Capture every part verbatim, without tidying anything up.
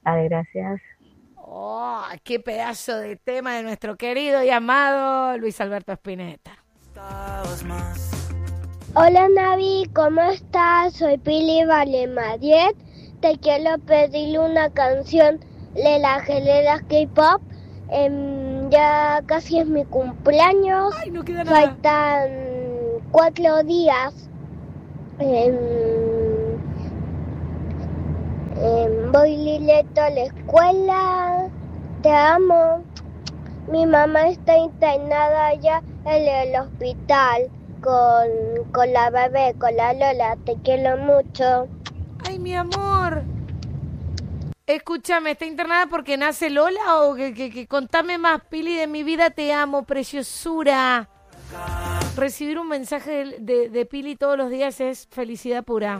Ay, gracias. Oh, qué pedazo de tema de nuestro querido y amado Luis Alberto Spinetta. Hola Navi, ¿cómo estás? Soy Pili Valemadiet. Te quiero pedir una canción de las geleras K-pop. Eh, ya casi es mi cumpleaños. Ay, no queda nada. Faltan cuatro días. Eh, eh, voy Lileto a la escuela. Te amo. Mi mamá está internada allá en el hospital con, con la bebé, con la Lola. Te quiero mucho. Ay, mi amor. Escúchame, ¿está internada porque nace Lola o que, que, que contame más, Pili, de mi vida? Te amo, preciosura. Recibir un mensaje de, de, de Pili todos los días es felicidad pura.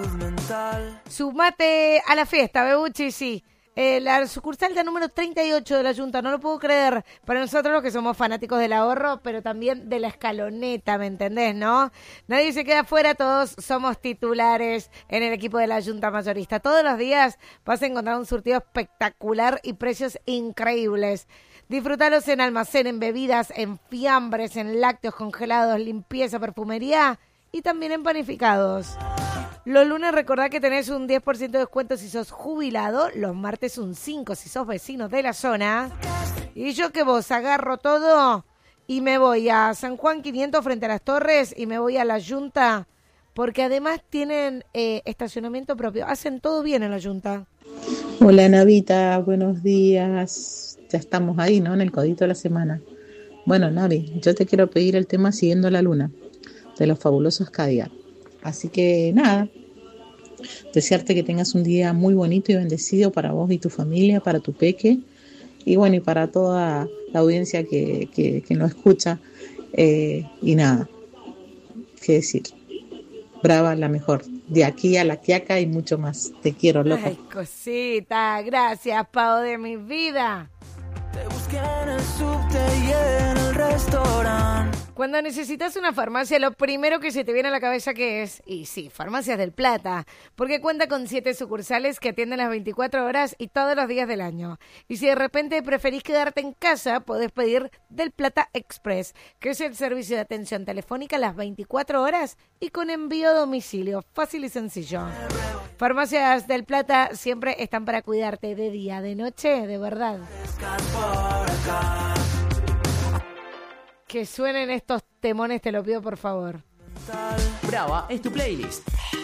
Sumate a la fiesta, Bebuchi, sí. Eh, la sucursal de número treinta y ocho de la Junta, no lo puedo creer, para nosotros los que somos fanáticos del ahorro, pero también de la escaloneta, ¿me entendés, no? Nadie se queda afuera, todos somos titulares en el equipo de la Junta Mayorista. Todos los días vas a encontrar un surtido espectacular y precios increíbles. Disfrútalos en almacén, en bebidas, en fiambres, en lácteos congelados, limpieza, perfumería y también en panificados. Los lunes recordá que tenés un diez por ciento de descuento si sos jubilado, los martes un cinco por ciento si sos vecino de la zona. Y yo que vos agarro todo y me voy a San Juan quinientos frente a las Torres y me voy a la Junta, porque además tienen eh, estacionamiento propio. Hacen todo bien en la Junta. Hola Navita, buenos días. Ya estamos ahí, ¿no? En el codito de la semana. Bueno, Navi, yo te quiero pedir el tema Siguiendo la Luna, de los fabulosos Cadillac. Así que nada, desearte que tengas un día muy bonito y bendecido para vos y tu familia, para tu peque y bueno, y para toda la audiencia que, que, que nos escucha. Eh, y nada, qué decir, brava, la mejor, de aquí a la quiaca y mucho más. Te quiero, loca. Ay, cosita, gracias, Pau de mi vida. Te busqué en el subte y en el restaurante. Cuando necesitas una farmacia, lo primero que se te viene a la cabeza que es, y sí, Farmacias del Plata, porque cuenta con siete sucursales que atienden las veinticuatro horas y todos los días del año. Y si de repente preferís quedarte en casa, podés pedir Del Plata Express, que es el servicio de atención telefónica las veinticuatro horas y con envío a domicilio, fácil y sencillo. Farmacias del Plata siempre están para cuidarte de día, de noche, de verdad. Que suenen estos temones, te lo pido por favor. Brava es tu playlist.